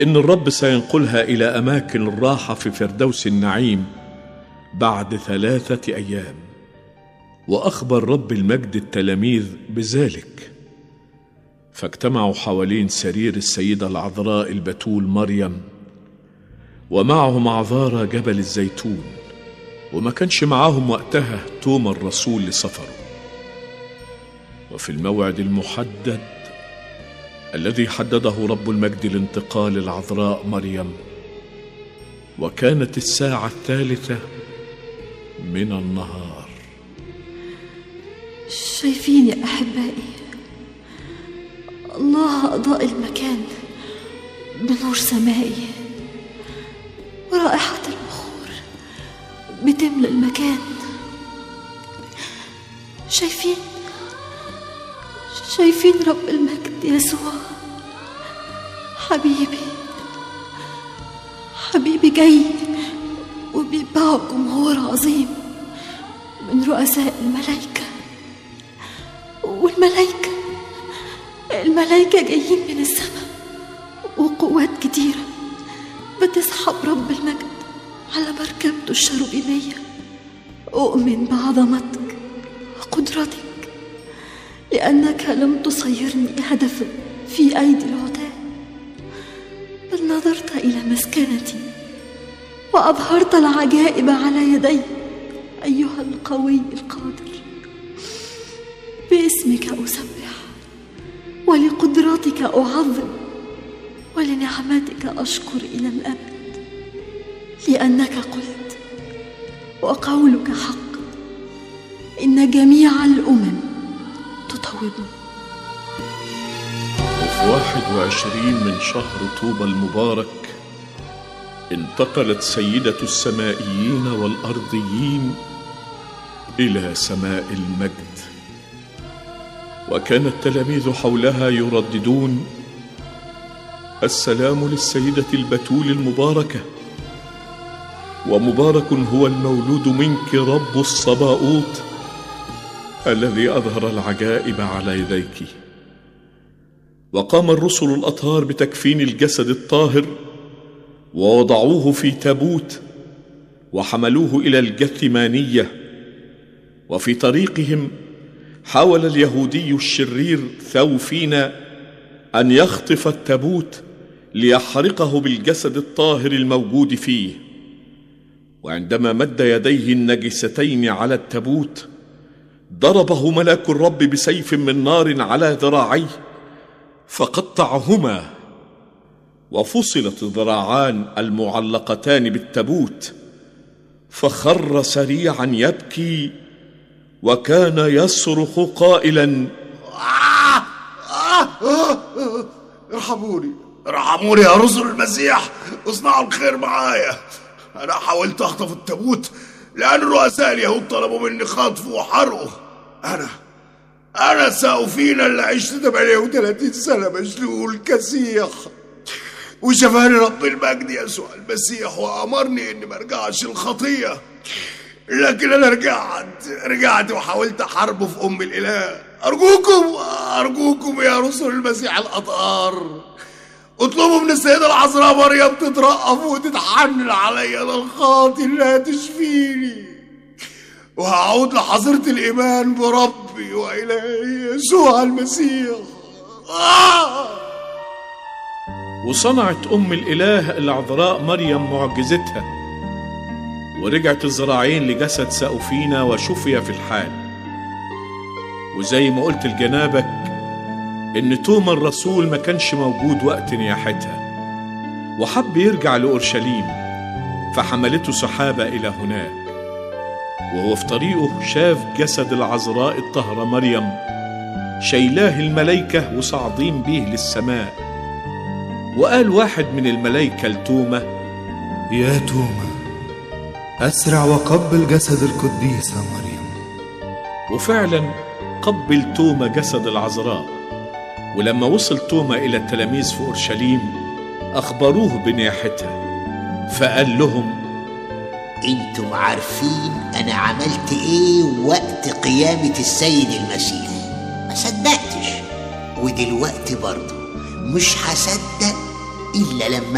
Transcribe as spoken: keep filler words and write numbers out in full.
إن الرب سينقلها إلى أماكن الراحة في فردوس النعيم بعد ثلاثة أيام. وأخبر رب المجد التلاميذ بذلك، فاجتمعوا حوالين سرير السيدة العذراء البتول مريم، ومعهم عذارى جبل الزيتون، وما كانش معاهم وقتها توما الرسول لسفره. وفي الموعد المحدد الذي حدده رب المجد لانتقال العذراء مريم، وكانت الساعة الثالثة من النهار. شايفين يا أحبائي، الله أضاء المكان بنور سمائي، ورائحة البخور بتملأ المكان. شايفين شايفين رب المجد يسوع حبيبي حبيبي جاي، وبيتبعه جمهور عظيم من رؤساء الملائكة. والملائكة الملائكة جايين من السماء، وقوات كتيرة بتسحب رب المجد على مركبته الشروبيمية. أؤمن بعظمتك وقدرتك، لأنك لم تصيرني هدفا في أيدي العتاة، بل نظرت إلى مسكنتي وأظهرت العجائب على يدي أيها القوي القادر. باسمك أسبح، ولقدرتك أعظم، ولنعمتك أشكر إلى الأبد، لأنك قلت وقولك حق، إن جميع الأمم تطوبني. وفي واحد وعشرين من شهر طوبى المبارك انتقلت سيدة السمائيين والأرضيين إلى سماء المجد، وكان التلاميذ حولها يرددون: السلام للسيدة البتول المباركة، ومبارك هو المولود منك رب الصباؤوت الذي أظهر العجائب على يديك. وقام الرسل الأطهار بتكفين الجسد الطاهر، ووضعوه في تابوت، وحملوه إلى الجثمانية. وفي طريقهم حاول اليهودي الشرير ثوفينا أن يخطف التابوت ليحرقه بالجسد الطاهر الموجود فيه. وعندما مد يديه النجستين على التابوت، ضربه ملاك الرب بسيف من نار على ذراعيه فقطعهما، وفصلت الذراعان المعلقتان بالتابوت، فخر سريعا يبكي، وكان يصرخ قائلا: آه آه آه آه ارحموني ارحموني يا رسل المسيح، اصنعوا الخير معايا. انا حاولت اخطف التابوت لان رؤساء اليهود طلبوا مني خطفه وحرقه. انا انا سأوفينا اللي عشت ثمانية وثلاثين سنة مشلول كسيح، وشفاني رب المجد يسوع المسيح وامرني اني ما ارجعش الخطيه، لكن انا رجعت رجعت وحاولت احاربه في ام الاله. ارجوكم ارجوكم يا رسل المسيح الاطهار، اطلبوا من السيده العذراء مريم تترأف وتتحنن عليا انا الخاطي انها تشفيني، وهعود لحظيره الايمان بربي والهي يسوع المسيح. آه! وصنعت ام الاله العذراء مريم معجزتها، ورجعت الذراعين لجسد سأوفينا وشفي في الحال. وزي ما قلت لجنابك ان توما الرسول ما كانش موجود وقت نياحتها، وحب يرجع لأورشليم، فحملته سحابة إلى هناك. وهو في طريقه شاف جسد العذراء الطاهرة مريم شايلاه الملائكة وصاعدين بيه للسماء. وقال واحد من الملائكة لتوما: يا توما، أسرع وقبل جسد القديسة مريم. وفعلا قبل توما جسد العذراء. ولما وصل توما إلى التلاميذ في أورشليم أخبروه بنياحتها، فقال لهم: انتم عارفين أنا عملت إيه وقت قيامة السيد المسيح، ما صدقتش، ودلوقتي برضه مش هصدق إلا لما